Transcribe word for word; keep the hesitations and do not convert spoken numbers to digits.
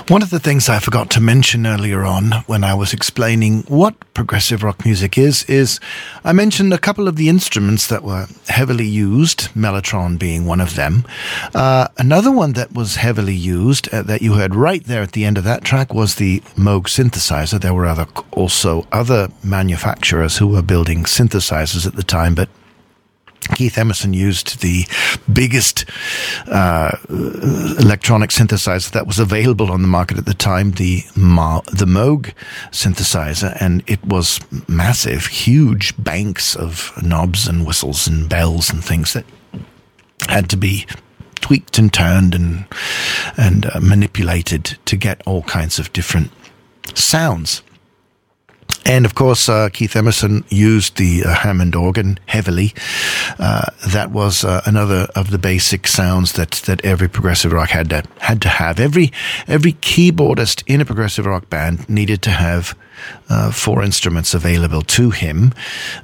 One of the things I forgot to mention earlier on when I was explaining what progressive rock music is, is I mentioned a couple of the instruments that were heavily used, Mellotron being one of them. Uh, another one that was heavily used, uh, that you heard right there at the end of that track, was the Moog synthesizer. There were other, also other manufacturers who were building synthesizers at the time, but Keith Emerson used the biggest uh, electronic synthesizer that was available on the market at the time, the Ma- the Moog synthesizer, and it was massive, huge banks of knobs and whistles and bells and things that had to be tweaked and turned and and uh, manipulated to get all kinds of different sounds. And, of course, uh, Keith Emerson used the uh, Hammond organ heavily. Uh, that was uh, another of the basic sounds that, that every progressive rock had to, had to have. Every every keyboardist in a progressive rock band needed to have uh, four instruments available to him.